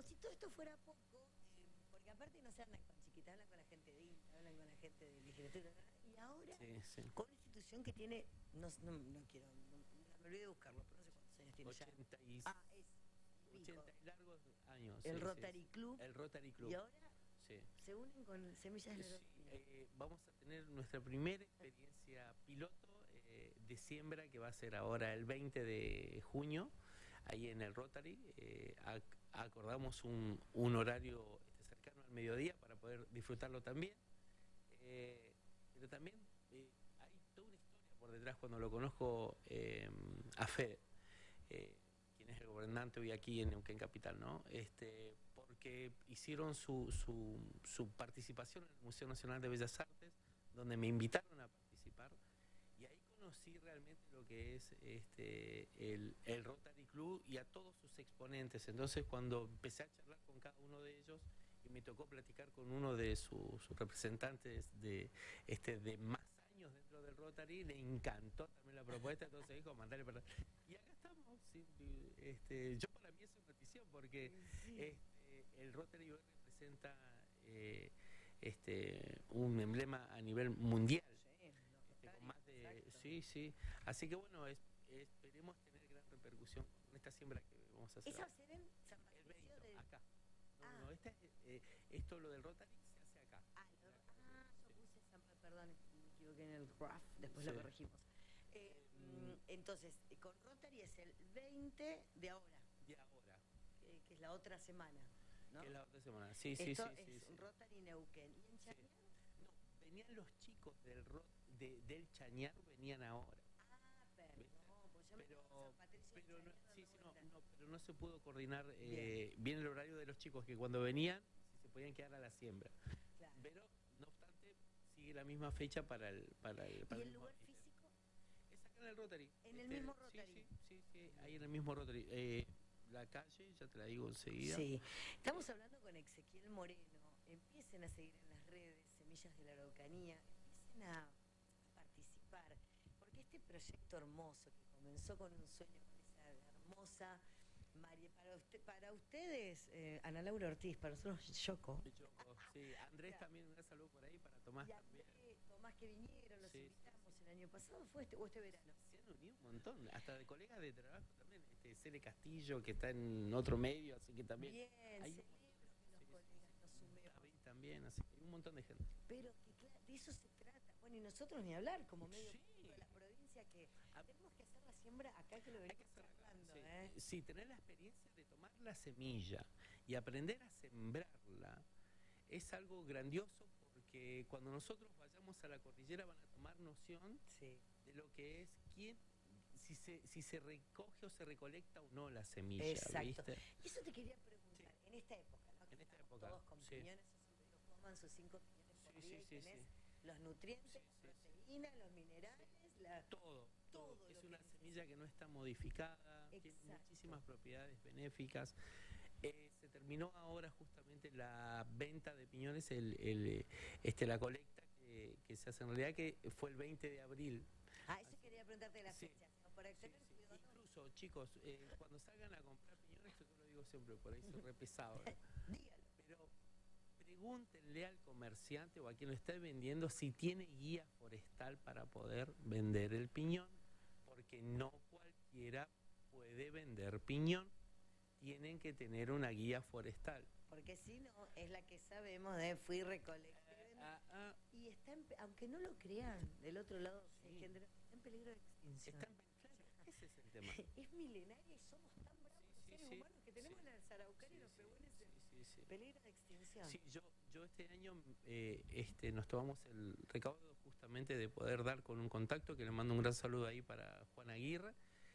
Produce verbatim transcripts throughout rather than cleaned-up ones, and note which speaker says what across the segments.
Speaker 1: si todo esto fuera poco, eh, porque aparte no se hablan con chiquitas, hablan con la gente de INTA, hablan con la gente de legislatura, y ahora,
Speaker 2: sí, sí.
Speaker 1: con una institución que tiene, no, no, no quiero, no, me olvidé de buscarlo, pero no sé cuántos años tiene
Speaker 2: ochenta
Speaker 1: ya.
Speaker 2: y,
Speaker 1: Ah, es
Speaker 2: ochenta y largos años.
Speaker 1: el
Speaker 2: sí,
Speaker 1: Rotary
Speaker 2: sí,
Speaker 1: Club.
Speaker 2: El Rotary Club.
Speaker 1: Y ahora
Speaker 2: sí.
Speaker 1: se unen con Semillas de la
Speaker 2: Sí, eh, vamos a tener nuestra primera experiencia piloto eh, de siembra, que va a ser ahora el veinte de junio, ahí en el Rotary. Eh, ac acordamos un, un horario este, cercano al mediodía para poder disfrutarlo también. Eh, pero también eh, hay toda una historia por detrás cuando lo conozco eh, a Fede. Eh, quien es el gobernante hoy aquí en Neuquén Capital, ¿no? Este, porque hicieron su, su, su participación en el Museo Nacional de Bellas Artes, donde me invitaron a participar, y ahí conocí realmente lo que es este, el, el Rotary Club y a todos sus exponentes. Entonces, cuando empecé a charlar con cada uno de ellos, y me tocó platicar con uno de sus, sus representantes de, este, de más años dentro del Rotary, le encantó también la propuesta, entonces dijo, mandale para... Y acá estamos, sí, este, yo para mí es una notición, porque
Speaker 1: Sí.
Speaker 2: este, el Rotary hoy representa eh, este, un emblema a nivel mundial.
Speaker 1: Sí, los
Speaker 2: Este, con
Speaker 1: Rotary,
Speaker 2: más de,
Speaker 1: exacto.
Speaker 2: sí, sí. Así que bueno, es, esperemos tener gran repercusión con esta siembra que vamos a hacer.
Speaker 1: ¿Esa va
Speaker 2: ahora.
Speaker 1: a ser en San
Speaker 2: El
Speaker 1: Patricio
Speaker 2: veinte,
Speaker 1: de...?
Speaker 2: acá. No,
Speaker 1: Ah.
Speaker 2: no, esta, eh, esto lo del Rotary se hace acá.
Speaker 1: Ah, lo-
Speaker 2: Acá,
Speaker 1: ah, yo
Speaker 2: sí.
Speaker 1: puse San Pa- perdón, me equivoqué en el graph, después
Speaker 2: Sí.
Speaker 1: lo corregimos. Eh, mm, entonces, eh, con Rotary es el veinte de ahora,
Speaker 2: De ahora.
Speaker 1: que, que es la otra semana, ¿no?
Speaker 2: Que es la otra semana. Sí, sí,
Speaker 1: Esto
Speaker 2: sí, sí,
Speaker 1: es
Speaker 2: sí.
Speaker 1: Rotary Neuquén. ¿Y en
Speaker 2: Sí.
Speaker 1: Chañar?
Speaker 2: No, venían los chicos del, ro de, del Chañar, venían ahora.
Speaker 1: Ah, perdón, pues yo me
Speaker 2: Pero,
Speaker 1: quedo en San Patricio del
Speaker 2: pero, no,
Speaker 1: Chañar
Speaker 2: sí,
Speaker 1: dando
Speaker 2: sí, no,
Speaker 1: vueltas.
Speaker 2: no, pero no se pudo coordinar eh, bien. bien el horario de los chicos, que cuando venían si se podían quedar a la siembra.
Speaker 1: Claro.
Speaker 2: Pero, no obstante, sigue la misma fecha para el... Para el, para
Speaker 1: ¿Y el
Speaker 2: mismo
Speaker 1: lugar
Speaker 2: día.
Speaker 1: físico?
Speaker 2: Es acá en el Rotary.
Speaker 1: En el
Speaker 2: Este,
Speaker 1: mismo
Speaker 2: sí,
Speaker 1: Rotary.
Speaker 2: Sí, sí, sí, ahí en el mismo Rotary. Eh, la calle, ya te la digo enseguida.
Speaker 1: Sí, estamos hablando con Ezequiel Moreno. Empiecen a seguir en las redes, Semillas de la Araucanía, empiecen a, a participar, porque este proyecto hermoso que comenzó con un sueño, con esa hermosa María, para, usted, para ustedes, eh, Ana Laura Ortiz, para nosotros, Yoko.
Speaker 2: Yoko, sí, Andrés
Speaker 1: Claro.
Speaker 2: también, un saludo por ahí para Tomás
Speaker 1: Y
Speaker 2: también.
Speaker 1: Andrés, Tomás, que vinieron, los
Speaker 2: Sí,
Speaker 1: invitamos
Speaker 2: sí, sí.
Speaker 1: el año pasado, fue este, o este verano.
Speaker 2: Se han unido un montón, hasta de colegas de trabajo también. Este, Cele Castillo, que está en otro medio, así que también.
Speaker 1: Bien,
Speaker 2: Hay
Speaker 1: celebro
Speaker 2: un montón.
Speaker 1: que los
Speaker 2: Sí, sí,
Speaker 1: colegas
Speaker 2: sí.
Speaker 1: nos sumemos.
Speaker 2: David también, así que hay un montón de gente.
Speaker 1: Pero que claro, de eso se trata. Bueno, y nosotros ni hablar, como medio
Speaker 2: Sí.
Speaker 1: de la provincia, que
Speaker 2: Ah,
Speaker 1: tenemos que hacer la siembra acá, que lo
Speaker 2: hay
Speaker 1: venimos
Speaker 2: que hacer acá,
Speaker 1: charlando,
Speaker 2: sí.
Speaker 1: ¿eh?
Speaker 2: Sí, tener la experiencia de tomar la semilla y aprender a sembrarla es algo grandioso, porque cuando nosotros vayamos a la cordillera van a tomar noción
Speaker 1: Sí.
Speaker 2: de lo que es quién, si se, si se recoge o se recolecta o no la semilla.
Speaker 1: Exacto.
Speaker 2: ¿Viste?
Speaker 1: Y eso te quería preguntar,
Speaker 2: Sí.
Speaker 1: en esta época, ¿no? Que
Speaker 2: En esta
Speaker 1: estamos
Speaker 2: época,
Speaker 1: todos con
Speaker 2: sí.
Speaker 1: piñones, yo siempre digo, coman sus cinco piñones por
Speaker 2: Sí,
Speaker 1: día
Speaker 2: sí,
Speaker 1: y
Speaker 2: sí,
Speaker 1: tenés
Speaker 2: sí.
Speaker 1: los nutrientes,
Speaker 2: Sí,
Speaker 1: la
Speaker 2: sí, sí.
Speaker 1: proteína, los minerales, la...
Speaker 2: Todo, todo.
Speaker 1: Todo
Speaker 2: Es
Speaker 1: lo
Speaker 2: una
Speaker 1: que
Speaker 2: semilla que no está modificada, tiene
Speaker 1: Exacto.
Speaker 2: muchísimas propiedades benéficas. Eh, se terminó ahora justamente la venta de piñones, el, el, este, la colecta que, que se hace en realidad, que fue el veinte de abril.
Speaker 1: Ah, eso quería preguntarte de las
Speaker 2: Sí.
Speaker 1: fechas, ¿no? Para
Speaker 2: Sí,
Speaker 1: tener
Speaker 2: sí.
Speaker 1: cuidado.
Speaker 2: Incluso, chicos, eh, cuando salgan a comprar piñones, yo lo digo siempre, por ahí soy re pesado, ¿no?
Speaker 1: Dígalo.
Speaker 2: Pero pregúntenle al comerciante o a quien lo esté vendiendo si tiene guía forestal para poder vender el piñón, porque no cualquiera puede vender piñón, tienen que tener una guía forestal.
Speaker 1: Porque si no, es la que sabemos de fui recolecté.
Speaker 2: Ah, ah,
Speaker 1: Y está, en, aunque no lo crean, del otro lado
Speaker 2: Sí.
Speaker 1: se genera- está en peligro de extinción.
Speaker 2: están, claro, ese es el tema.
Speaker 1: Es milenaria y somos tan bravos
Speaker 2: Sí,
Speaker 1: los
Speaker 2: sí,
Speaker 1: seres
Speaker 2: sí.
Speaker 1: humanos que tenemos
Speaker 2: Sí.
Speaker 1: en el Araucanía y los
Speaker 2: Sí,
Speaker 1: pehuenes
Speaker 2: sí, sí, sí.
Speaker 1: en peligro de extinción.
Speaker 2: Sí, yo, yo este año eh, este, nos tomamos el recaudo justamente de poder dar con un contacto, que le mando un gran saludo ahí para Juan Aguirre,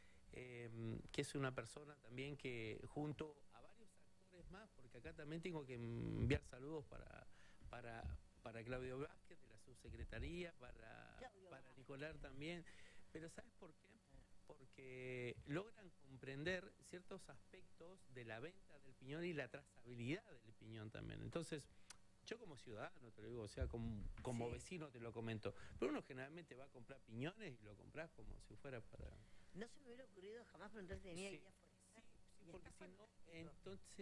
Speaker 2: eh, que es una persona también que junto a varios actores más, porque acá también tengo que enviar saludos para, para, para Claudio Vázquez de la subsecretaría, para,
Speaker 1: Claudio
Speaker 2: para
Speaker 1: Vázquez.
Speaker 2: Nicolás también, pero ¿sabes por qué? Porque logran comprender ciertos aspectos de la venta del piñón y la trazabilidad del piñón también. Entonces, yo como ciudadano te lo digo, o sea, como, como
Speaker 1: Sí.
Speaker 2: vecino te lo comento, pero uno generalmente va a comprar piñones y lo compras como si fuera para...
Speaker 1: No se me hubiera ocurrido jamás preguntarte, tenía
Speaker 2: Sí,
Speaker 1: guía forestal.
Speaker 2: sí, sí,
Speaker 1: Y
Speaker 2: porque
Speaker 1: está
Speaker 2: si no,
Speaker 1: fantástico.
Speaker 2: entonces...